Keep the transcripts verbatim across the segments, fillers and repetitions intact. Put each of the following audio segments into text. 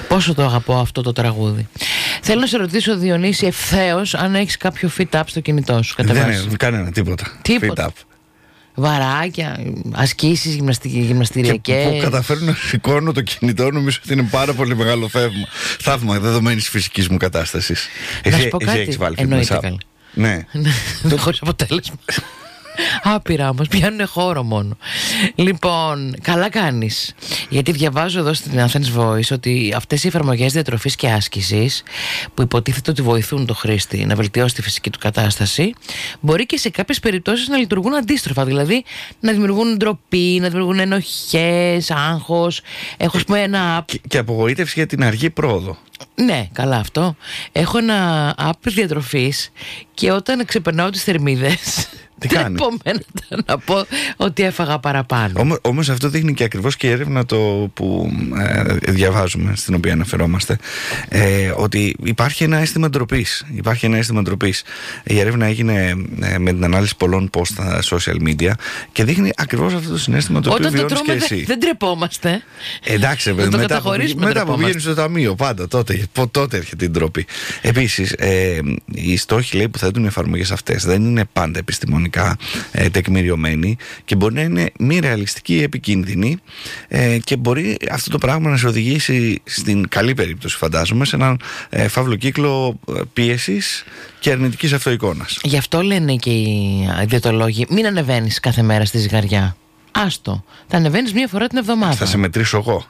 Πόσο το αγαπώ αυτό το τραγούδι. Θέλω να σε ρωτήσω, Διονύση, ευθέως, αν έχεις κάποιο fit up στο κινητό σου. Δεν είναι κανένα, τίποτα. Τίποτα. Fit up. Βαράκια, ασκήσεις, γυμναστηριακές. Και που καταφέρω να σηκώνω το κινητό, νομίζω ότι είναι πάρα πολύ μεγάλο θαύμα. Θαύμα δεδομένης φυσικής μου κατάστασης. Να εσύ, σου πω εσύ κάτι. έχεις βάλει Εννοείται fitness app? Ναι. Χωρίς αποτέλεσμα. Άπειρα όμως, πιάνουν χώρο μόνο. Λοιπόν, καλά κάνεις. Γιατί διαβάζω εδώ στην Athens Voice ότι αυτές οι εφαρμογές διατροφής και άσκησης, που υποτίθεται ότι βοηθούν το χρήστη να βελτιώσει τη φυσική του κατάσταση, μπορεί και σε κάποιες περιπτώσεις να λειτουργούν αντίστροφα. Δηλαδή να δημιουργούν ντροπή, να δημιουργούν ενοχές, άγχος. Έχω, ας πούμε, ένα... και, και απογοήτευση για την αργή πρόοδο. Ναι, καλά αυτό. Έχω ένα app διατροφής και όταν ξεπερνάω τις θερμίδες, τι κάνει? Επόμενα να πω ότι έφαγα παραπάνω. Όμως, όμως αυτό δείχνει και ακριβώς και η έρευνα το που ε, διαβάζουμε, στην οποία αναφερόμαστε, ε, ότι υπάρχει ένα αίσθημα ντροπής. Υπάρχει ένα αίσθημα ντροπής. Η έρευνα έγινε ε, με την ανάλυση πολλών post στα social media και δείχνει ακριβώς αυτό το συναίσθημα το οποίο βιώνεις και εσύ. Δεν, δεν τρεπόμαστε. Εντάξει, μετά, μετά που, μετά που βγαίνεις στο ταμείο, πάντα τότε, τότε έρχεται η ντροπή. Επίσης, ε, οι στόχοι, λέει, που θέτουν οι εφαρμογές αυτές δεν είναι πάντα επιστημονικοί, Ε, τεκμηριωμένη και μπορεί να είναι μη ρεαλιστική ή επικίνδυνη, ε, και μπορεί αυτό το πράγμα να σε οδηγήσει, στην καλή περίπτωση φαντάζομαι, σε έναν ε, φαύλο κύκλο πίεσης και αρνητικής αυτοεικόνας. Γι' αυτό λένε και οι διαιτολόγοι, μην ανεβαίνεις κάθε μέρα στη ζυγαριά. Άστο, θα ανεβαίνεις μία φορά την εβδομάδα. Θα σε μετρήσω εγώ.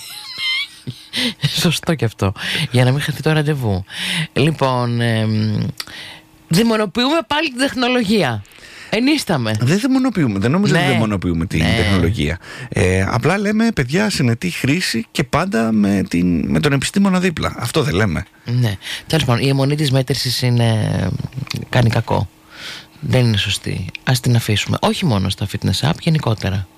Σωστό και αυτό, για να μην χαθεί το ραντεβού. Λοιπόν, ε, δημονοποιούμε πάλι την τεχνολογία. Ενίσταμε. Δεν δαιμονοποιούμε, δεν νομίζω, ναι, ότι δαιμονοποιούμε την, ναι, τεχνολογία. Ε, απλά λέμε, παιδιά, συνετή χρήση και πάντα με, την, με τον επιστήμονα δίπλα. Αυτό δεν λέμε. Ναι. Τέλος πάντων, η αιμονή της μέτρησης είναι... κάνει κακό. Δεν είναι σωστή. Ας την αφήσουμε. Όχι μόνο στα fitness app, γενικότερα.